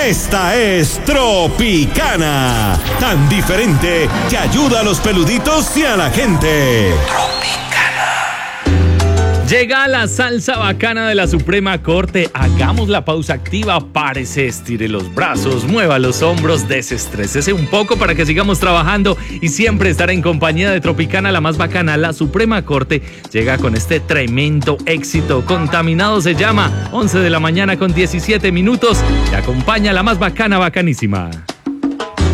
Esta es Tropicana, tan diferente que ayuda a los peluditos y a la gente. Llega la salsa bacana de la Suprema Corte. Hagamos la pausa activa, párese, estire los brazos, mueva los hombros, desestrésese un poco para que sigamos trabajando y siempre estar en compañía de Tropicana, la más bacana. La Suprema Corte llega con este tremendo éxito. Contaminado se llama, 11 de la mañana con 17 minutos. Te acompaña la más bacana, bacanísima.